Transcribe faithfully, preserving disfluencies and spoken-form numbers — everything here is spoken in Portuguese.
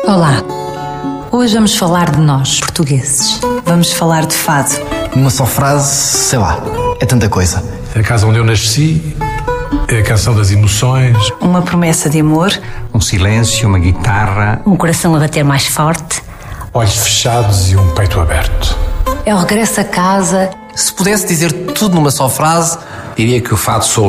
Olá, hoje vamos falar de nós, portugueses. Vamos falar de fado. Numa só frase, sei lá, é tanta coisa. A casa onde eu nasci, é a canção das emoções. Uma promessa de amor. Um silêncio, uma guitarra. Um coração a bater mais forte. Olhos fechados e um peito aberto. É o regresso a casa. Se pudesse dizer tudo numa só frase, Diria que o fado sou